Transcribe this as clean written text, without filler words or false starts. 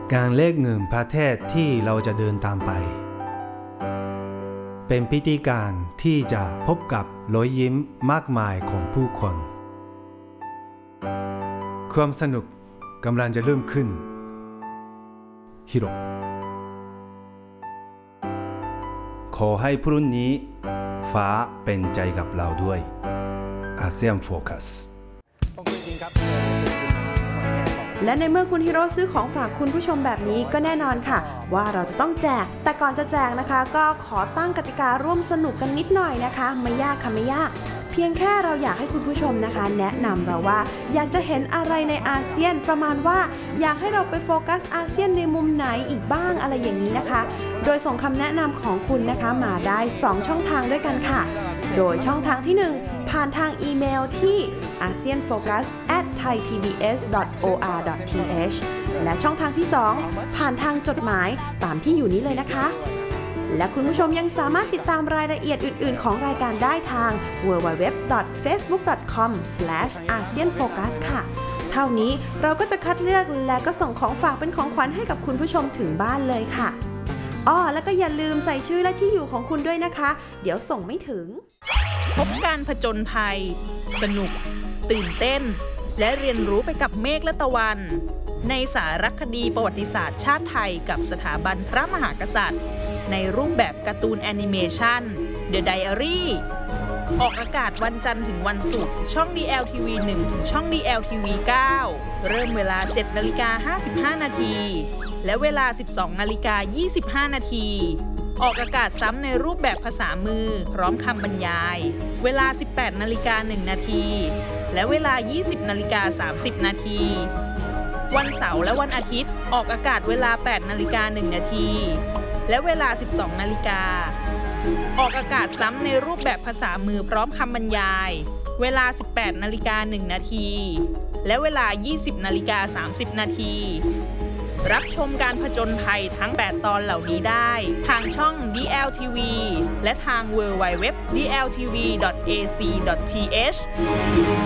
การเลือกหนึ่งประเทศที่เราจะเดินตามไปเป็นพิธีการที่จะพบกับรอยยิ้มมากมายของผู้คนความสนุกกำลังจะเริ่มขึ้นฮิโร่ขอให้พรุ่งนี้ฟ้าเป็นใจกับเราด้วยอาเซียนโฟกัสและในเมื่อคุณฮีโร่ซื้อของฝากคุณผู้ชมแบบนี้ก็แน่นอนค่ะว่าเราจะต้องแจกแต่ก่อนจะแจกนะคะก็ขอตั้งกติการ่วมสนุกกันนิดหน่อยนะคะไม่ยากค่ะไม่ยากเพียงแค่เราอยากให้คุณผู้ชมนะคะแนะนำเราว่าอยากจะเห็นอะไรในอาเซียนประมาณว่าอยากให้เราไปโฟกัสอาเซียนในมุมไหนอีกบ้างอะไรอย่างนี้นะคะโดยส่งคำแนะนำของคุณนะคะมาได้2ช่องทางด้วยกันค่ะโดยช่องทางที่1ผ่านทางอีเมลที่ aseanfocus@thaipbs.or.th และช่องทางที่2ผ่านทางจดหมายตามที่อยู่นี้เลยนะคะและคุณผู้ชมยังสามารถติดตามรายละเอียดอื่นๆของรายการได้ทาง www.facebook.com/ASEANFocus ค่ะเท่านี้เราก็จะคัดเลือกและก็ส่งของฝากเป็นของขวัญให้กับคุณผู้ชมถึงบ้านเลยค่ะแล้วก็อย่าลืมใส่ชื่อและที่อยู่ของคุณด้วยนะคะเดี๋ยวส่งไม่ถึงพบการผจญภัยสนุกตื่นเต้นและเรียนรู้ไปกับเมฆและตะวันในสารคดีประวัติศาสตร์ชาติไทยกับสถาบันพระมหากษัตริย์ในรูปแบบการ์ตูนแอนิเมชัน The Diary ออกอากาศวันจันทร์ถึงวันศุกร์ช่อง DLTV 1 ถึงช่อง DLTV 9 เริ่มเวลา 7:55 นาทีและเวลา 12:25 นาทีออกอากาศซ้ำในรูปแบบภาษามือพร้อมคำบรรยายเวลา 18:01 นาทีและเวลา 20:30 นาทีวันเสาร์และวันอาทิตย์ออกอากาศเวลา 8:01 นาทีและเวลา 12 นาฬิกาออกอากาศซ้ำในรูปแบบภาษามือพร้อมคำบรรยายเวลา 18:01 นาทีและเวลา 20:30 นาทีรับชมการผจญภัยทั้ง 8 ตอนเหล่านี้ได้ทางช่อง DLTV และทาง www.dltv.ac.th